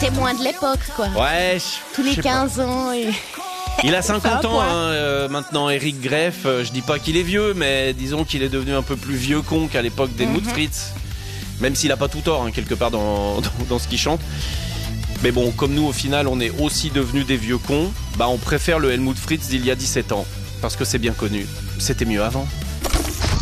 témoin de l'époque, quoi. Ouais, Tous les je sais pas. 15 ans. Il a 50 ans point. maintenant, Eric Greff. Je dis pas qu'il est vieux, mais disons qu'il est devenu un peu plus vieux con qu'à l'époque d'Helmut Fritz. Même s'il a pas tout tort, quelque part dans ce qu'il chante. Mais bon, comme nous au final on est aussi devenus des vieux cons, on préfère le Helmut Fritz d'il y a 17 ans. Parce que c'est bien connu, c'était mieux avant.